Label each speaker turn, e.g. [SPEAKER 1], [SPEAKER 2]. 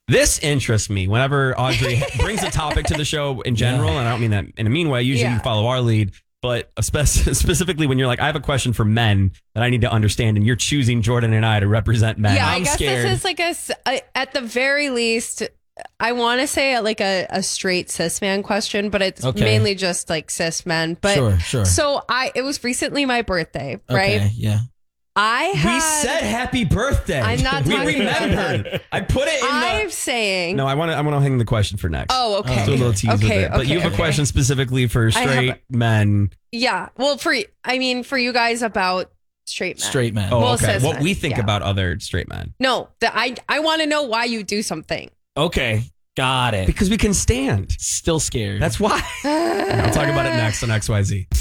[SPEAKER 1] This interests me whenever Audrey brings a topic to the show in general, and I don't mean that in a mean way. Usually you follow our lead, but specifically when you're like, I have a question for men that I need to understand, and you're choosing Jordan and I to represent men.
[SPEAKER 2] Yeah,
[SPEAKER 1] I'm
[SPEAKER 2] I guess
[SPEAKER 1] scared.
[SPEAKER 2] this is like at the very least, I want to say like a straight cis man question, but it's mainly just like cis men. But
[SPEAKER 3] sure.
[SPEAKER 2] So it was recently my birthday, right?
[SPEAKER 3] Okay, yeah.
[SPEAKER 1] We said happy birthday.
[SPEAKER 2] I'm not talking
[SPEAKER 1] We remembered. I put it in
[SPEAKER 2] I'm saying.
[SPEAKER 1] No, I want to hang the question for next.
[SPEAKER 2] Oh, okay.
[SPEAKER 1] Do a little tease with it. But you have a question specifically for straight men.
[SPEAKER 2] Yeah. Well, for you guys about straight men.
[SPEAKER 3] Straight men.
[SPEAKER 1] Oh, okay.
[SPEAKER 2] Cis
[SPEAKER 1] What
[SPEAKER 2] men.
[SPEAKER 1] we think about other straight men.
[SPEAKER 2] No, I want to know why you do something.
[SPEAKER 3] Okay, got it.
[SPEAKER 1] Because we can stand.
[SPEAKER 3] Still scared.
[SPEAKER 1] That's why. I'll talk about it next on XYZ.